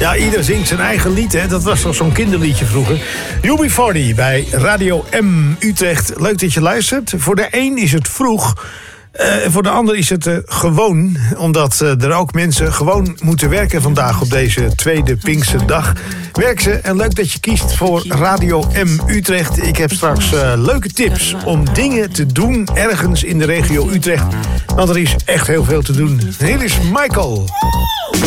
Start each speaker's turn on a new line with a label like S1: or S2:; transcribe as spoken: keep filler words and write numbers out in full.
S1: Ja, ieder zingt zijn eigen lied, hè. Dat was toch zo'n kinderliedje vroeger. U B veertig bij Radio M Utrecht. Leuk dat je luistert. Voor de een is het vroeg. Uh, voor de ander is het uh, gewoon, omdat uh, er ook mensen gewoon moeten werken vandaag op deze tweede Pinksterdag. Werk ze en leuk dat je kiest voor Radio M Utrecht. Ik heb straks uh, leuke tips om dingen te doen ergens in de regio Utrecht. Want er is echt heel veel te doen. Hier is Michael.